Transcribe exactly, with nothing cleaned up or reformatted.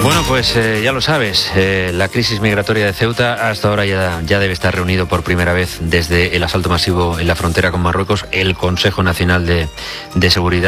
Bueno, pues eh, ya lo sabes, eh, la crisis migratoria de Ceuta hasta ahora ya, ya debe estar reunido por primera vez desde el asalto masivo en la frontera con Marruecos el Consejo Nacional de, de Seguridad.